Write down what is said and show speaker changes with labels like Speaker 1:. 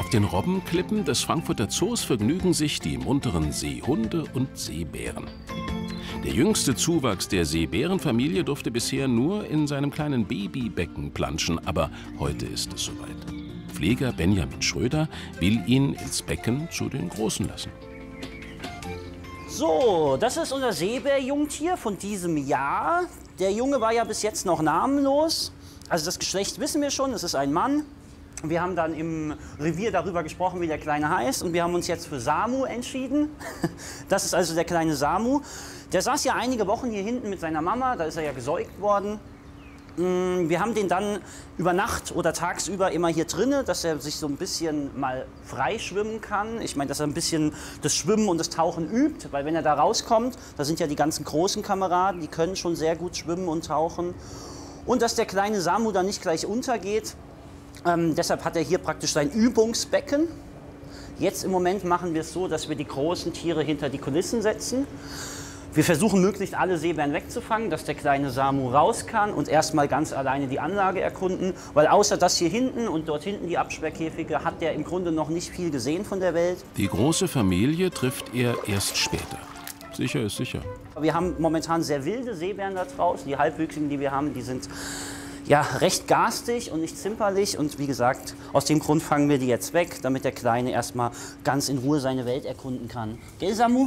Speaker 1: Auf den Robbenklippen des Frankfurter Zoos vergnügen sich die munteren Seehunde und Seebären. Der jüngste Zuwachs der Seebärenfamilie durfte bisher nur in seinem kleinen Babybecken planschen, aber heute ist es soweit. Pfleger Benjamin Schröder will ihn ins Becken zu den Großen lassen.
Speaker 2: So, das ist unser Seebärjungtier von diesem Jahr. Der Junge war ja bis jetzt noch namenlos. Also das Geschlecht wissen wir schon, es ist ein Mann. Wir haben dann im Revier darüber gesprochen, wie der Kleine heißt. Und wir haben uns jetzt für Samu entschieden. Das ist also der kleine Samu. Der saß ja einige Wochen hier hinten mit seiner Mama, da ist er ja gesäugt worden. Wir haben den dann über Nacht oder tagsüber immer hier drinnen, dass er sich so ein bisschen mal frei schwimmen kann. Ich meine, dass er ein bisschen das Schwimmen und das Tauchen übt, weil wenn er da rauskommt, da sind ja die ganzen großen Kameraden, die können schon sehr gut schwimmen und tauchen. Und dass der kleine Samu dann nicht gleich untergeht. Deshalb hat er hier praktisch sein Übungsbecken. Jetzt im Moment machen wir es so, dass wir die großen Tiere hinter die Kulissen setzen. Wir versuchen möglichst alle Seebären wegzufangen, dass der kleine Samu raus kann und erstmal ganz alleine die Anlage erkunden. Weil außer das hier hinten und dort hinten die Absperrkäfige hat der im Grunde noch nicht viel gesehen von der Welt.
Speaker 1: Die große Familie trifft er erst später. Sicher ist sicher.
Speaker 2: Wir haben momentan sehr wilde Seebären da draußen. Die halbwüchsigen, die wir haben, die sind ja recht garstig und nicht zimperlich. Und wie gesagt, aus dem Grund fangen wir die jetzt weg, damit der Kleine erstmal ganz in Ruhe seine Welt erkunden kann. Gell, Samu?